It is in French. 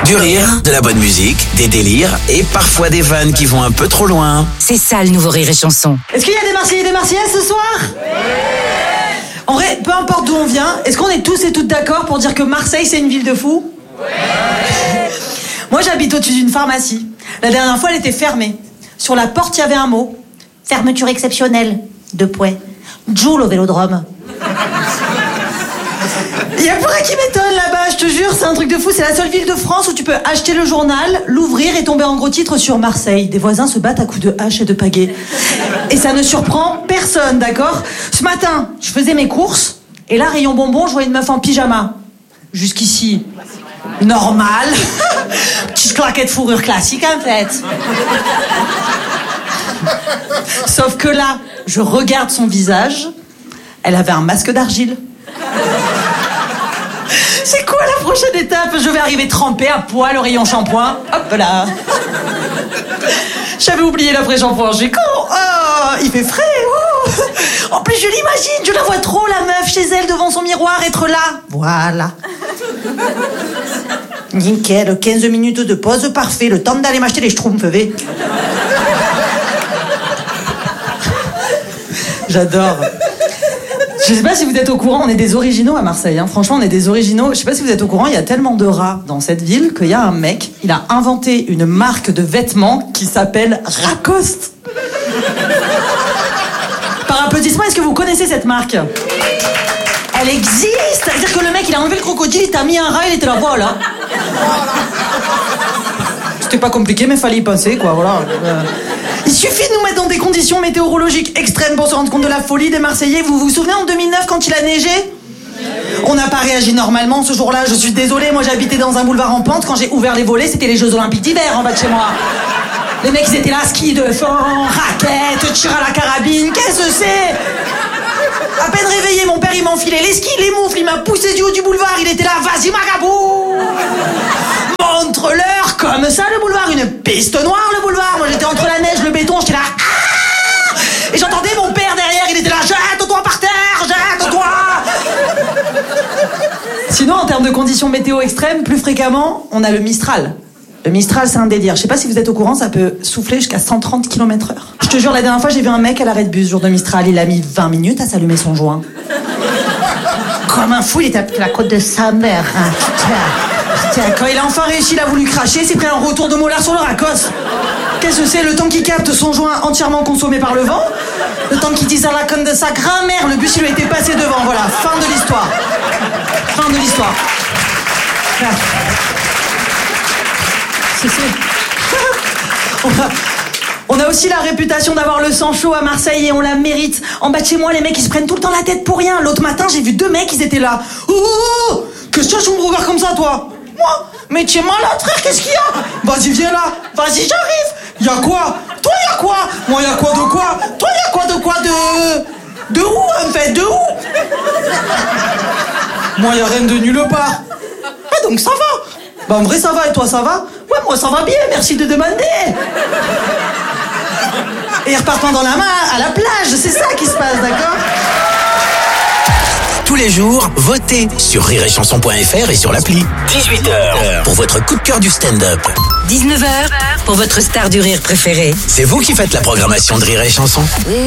Du rire, de la bonne musique, des délires et parfois des vannes qui vont un peu trop loin. C'est ça le nouveau Rire et Chanson. Est-ce qu'il y a des Marseillais et des Marseillaises ce soir ? En vrai, peu importe d'où on vient, est-ce qu'on est tous et toutes d'accord pour dire que Marseille c'est une ville de fous ? Moi j'habite au-dessus d'une pharmacie. La dernière fois elle était fermée. Sur la porte il y avait un mot. Fermeture exceptionnelle. Joule au Vélodrome. Il y a plein qui m'étonne là-bas, je te jure, c'est un truc de fou. C'est la seule ville de France où tu peux acheter le journal, l'ouvrir et tomber en gros titre sur Marseille. Des voisins se battent à coups de hache et de pagaie. Et ça ne surprend personne, d'accord ? Ce matin, je faisais mes courses, et là, rayon bonbon, je vois une meuf en pyjama. Jusqu'ici, normal. Petite claquette fourrure classique, en fait. Sauf que là, je regarde son visage, elle avait un masque d'argile. C'est quoi la prochaine étape ? Je vais arriver trempée à poil au rayon shampoing. Hop là. J'avais oublié l'après-shampoing, j'ai con. Oh, il fait frais. Oh. En plus, je l'imagine, je la vois trop, la meuf, chez elle, devant son miroir, être là. Voilà. Nickel, 15 minutes de pause, parfait. Le temps d'aller m'acheter les schtroumpfs, V. J'adore. Je sais pas si vous êtes au courant, on est des originaux à Marseille. Hein. Franchement, on est des originaux. Je sais pas si vous êtes au courant, il y a tellement de rats dans cette ville qu'il y a un mec, il a inventé une marque de vêtements qui s'appelle Lacoste. Par applaudissement, est-ce que vous connaissez cette marque ? Elle existe. C'est-à-dire que le mec, il a enlevé le crocodile, il t'a mis un rat, il était là, voilà. C'était pas compliqué, mais fallait y penser, quoi, voilà. Il suffit de nous mettre dans des conditions météorologiques extrêmes pour se rendre compte de la folie des Marseillais. Vous vous souvenez en 2009 quand il a neigé ? On n'a pas réagi normalement ce jour-là, je suis désolée. Moi j'habitais dans un boulevard en pente, quand j'ai ouvert les volets, c'était les Jeux Olympiques d'hiver en bas de chez moi. Les mecs ils étaient là, ski de fond, raquettes, tir à la carabine, qu'est-ce que c'est ? À peine réveillé, mon père il m'enfilait les skis, les moufles, il m'a poussé du haut du boulevard, il était là, vas-y magabou ! Montre-leur comme ça le boulevard, une piste noire le boulevard. Moi j'étais entre la neige, le béton, j'étais là. Ah et j'entendais mon père derrière, il était là, jette-toi par terre, jette-toi. Sinon en termes de conditions météo extrêmes, plus fréquemment, on a le Mistral. Le Mistral c'est un délire, je sais pas si vous êtes au courant, ça peut souffler jusqu'à 130 km/h. Je te jure, la dernière fois j'ai vu un mec à l'arrêt de bus jour de Mistral, il a mis 20 minutes à s'allumer son joint. Comme un fou, il était à la côte de sa mère, hein, putain, quand il a enfin réussi, il a voulu cracher, il s'est pris un retour de molar sur le racos. Qu'est-ce que c'est ? Le temps qu'il capte son joint entièrement consommé par le vent, le temps qu'il dise à la conne de sa grand-mère, le bus il lui a été passé devant, voilà, fin de l'histoire. Fin de l'histoire. On a aussi la réputation d'avoir le sang chaud à Marseille et on la mérite. En bas de chez moi, les mecs ils se prennent tout le temps la tête pour rien. L'autre matin, j'ai vu 2 mecs, ils étaient là. Oh, qu'est-ce que tu me regardes comme ça, toi ? Moi ? Mais tu es malade, frère, qu'est-ce qu'il y a ? Vas-y, viens là. Vas-y, j'arrive. Y'a quoi ? Toi, y'a quoi ? Moi, y'a quoi de quoi ? Toi, y'a quoi de quoi de où, en fait ? De où ? Moi, y'a rien de nulle part. Ah, donc ça va. Bah, en vrai, ça va. Et toi, ça va ? Ouais, moi, ça va bien. Merci de demander. Et repartant dans la main à la plage. C'est ça qui se passe, d'accord ? Tous les jours, votez sur rireetchanson.fr et sur l'appli. 18h pour votre coup de cœur du stand-up. 19h pour votre star du rire préférée. C'est vous qui faites la programmation de Rire et Chanson.